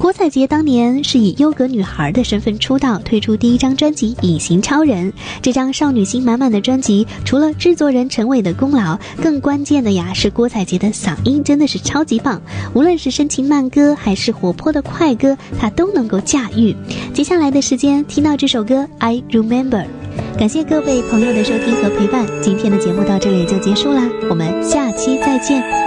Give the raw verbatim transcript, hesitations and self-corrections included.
郭采洁当年是以优格女孩的身份出道，推出第一张专辑《隐形超人》。这张少女心满满的专辑，除了制作人陈伟的功劳，更关键的呀是郭采洁的嗓音真的是超级棒，无论是深情慢歌还是活泼的快歌，她都能够驾驭。接下来的时间听到这首歌《I Remember》。感谢各位朋友的收听和陪伴，今天的节目到这里也就结束啦，我们下期再见。